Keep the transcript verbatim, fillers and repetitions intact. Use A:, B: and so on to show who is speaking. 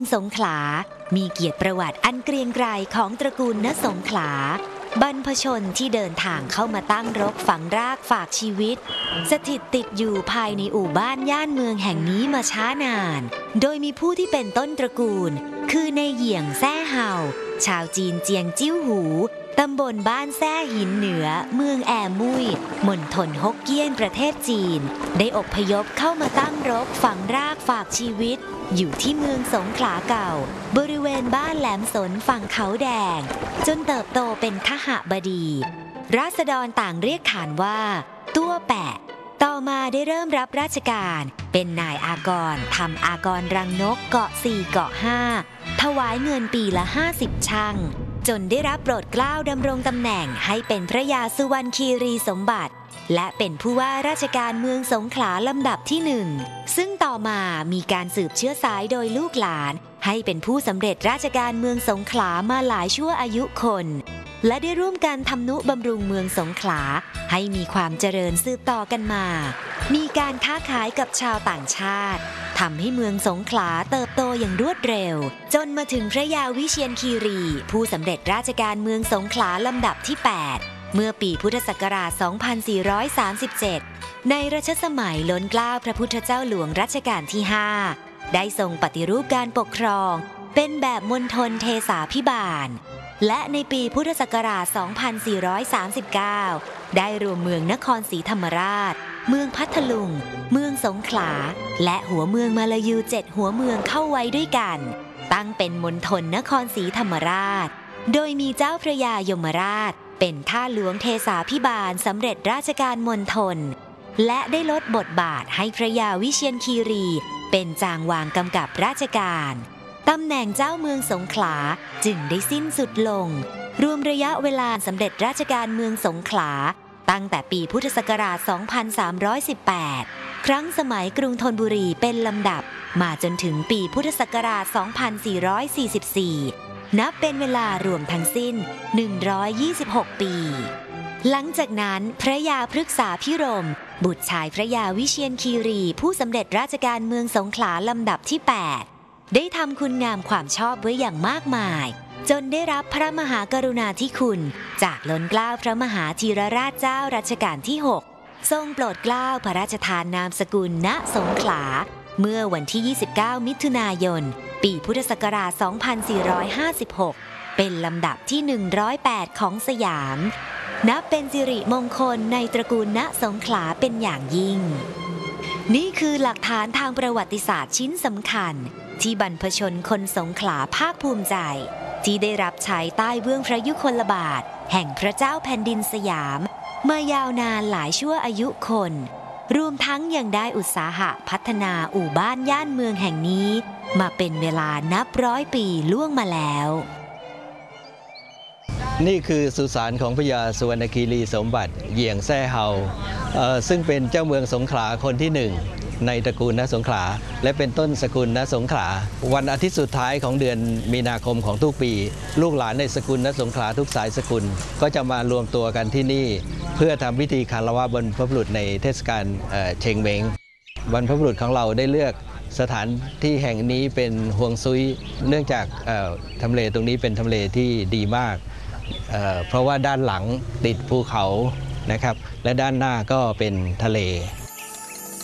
A: สงขลา มีเกียรติประวัติอันเกรียงไกรของตระกูลณสงขลา บรรพชนที่เดินทางเข้ามาตั้งรกฝังรากฝากชีวิตสถิตติดอยู่ภายในอู่บ้านย่านเมืองแห่งนี้มาช้านาน โดยมีผู้ที่เป็นต้นตระกูล คือในเหยี่ยงแซ่เฮาชาวจีนเจียงจิ้วหูตำบลบ้านแซ่หินเหนือเมืองแอมุยมณฑลฮกเกี้ยนประเทศจีนได้อพยพเข้ามาตั้งรกฝังรากฝากชีวิตอยู่ที่เมืองสงขลาเก่าบริเวณบ้านแหลมสนฝั่งเขาแดงจนเติบโตเป็นคหบดีราษฎรต่างเรียกขานว่าตัวแปะต่อมาได้เริ่มรับราชการเป็นนายอากรทำอากรรังนกเกาะสี่เกาะห้าถวายเงินปีละห้าสิบชั่งจนได้รับโปรดเกล้าดำรงตำแหน่งให้เป็นพระยาสุวรรณคีรีสมบัติและเป็นผู้ว่าราชการเมืองสงขลาลำดับที่หนึ่งซึ่งต่อมามีการสืบเชื้อสายโดยลูกหลานให้เป็นผู้สำเร็จราชการเมืองสงขลามาหลายชั่วอายุคนและได้ร่วมกันทำนุบำรุงเมืองสงขลาให้มีความเจริญสืบต่อกันมามีการค้าขายกับชาวต่างชาติทำให้เมืองสงขลาเติบโตอย่างรวดเร็วจนมาถึงพระยาวิเชียรคีรีผู้สำเร็จราชการเมืองสงขลาลำดับที่แปดเมื่อปีพุทธศักราช สองพันสี่ร้อยสามสิบเจ็ด ในรัชสมัยล้นเกล้าพระพุทธเจ้าหลวงรัชกาลที่ ห้า ได้ทรงปฏิรูปการปกครองเป็นแบบมณฑลเทสาภิบาลและในปีพุทธศักราช สองพันสี่ร้อยสามสิบเก้า ได้รวมเมืองนครศรีธรรมราชเมืองพัทลุงเมืองสงขลาและหัวเมืองมาลายูเจ็ดหัวเมืองเข้าไว้ด้วยกันตั้งเป็นมณฑลนครศรีธรรมราชโดยมีเจ้าพระยายมราชเป็นข้าหลวงเทสาภิบาลสำเร็จราชการมณฑลและได้ลดบทบาทให้พระยาวิเชียรคีรีเป็นจางวางกำกับราชการตำแหน่งเจ้าเมืองสงขลาจึงได้สิ้นสุดลงรวมระยะเวลาสำเร็จราชการเมืองสงขลาตั้งแต่ปีพุทธศักราช สองพันสามร้อยสิบแปด ครั้งสมัยกรุงธนบุรีเป็นลำดับมาจนถึงปีพุทธศักราช สองพันสี่ร้อยสี่สิบสี่ นับเป็นเวลารวมทั้งสิ้น หนึ่งร้อยยี่สิบหก ปี หลังจากนั้นพระยาพฤกษาภิรมย์บุตรชายพระยาวิเชียรคีรีผู้สำเร็จราชการเมืองสงขลาลำดับที่ แปด ได้ทำคุณงามความชอบไว้อย่างมากมายจนได้รับพระมหากรุณาธิคุณจากล้นเกล้าพระมหาธีรราชเจ้ารัชกาลที่ หก ทรงโปรดเกล้าพระราชทานนามสกุลณสงขลาเมื่อวันที่ ยี่สิบเก้า มิถุนายน ปีพุทธศักราช สองพันสี่ร้อยห้าสิบหก เป็นลำดับที่ หนึ่งร้อยแปด ของสยามนับเป็นสิริมงคลในตระกูลณสงขลาเป็นอย่างยิ่งนี่คือหลักฐานทางประวัติศาสตร์ชิ้นสำคัญที่บรรพชนคนสงขลาภาคภูมิใจที่ได้รับใช้ใต้เบื้องพระยุคลบาทแห่งพระเจ้าแผ่นดินสยามมายาวนานหลายชั่วอายุคนรวมทั้งยังได้อุตสาหะพัฒนาอู่บ้านย่านเมืองแห่งนี้มาเป็นเวลานับร้อยปีล่วงมาแล้ว
B: นี่คือสุสานของพระยาสุวรรณคีรีสมบัติเหยี่ยงแซ่เฮาซึ่งเป็นเจ้าเมืองสงขลาคนที่หนึ่งในตระกูลณสงขลาและเป็นต้นสกุลณสงขลาวันอาทิตย์สุดท้ายของเดือนมีนาคมของทุกปีลูกหลานในสกุลณสงขลาทุกสายสกุลก็จะมารวมตัวกันที่นี่เพื่อทำพิธีคารวะบรรพบุรุษในเทศกาลเชงเม้งบรรพบุรุษของเราได้เลือกสถานที่แห่งนี้เป็นฮวงซุยเนื่องจากทำเลตรงนี้เป็นทำเลที่ดีมากเ, เพราะว่าด้านหลังติดภูเขานะครับและด้านหน้าก็เป็นทะเล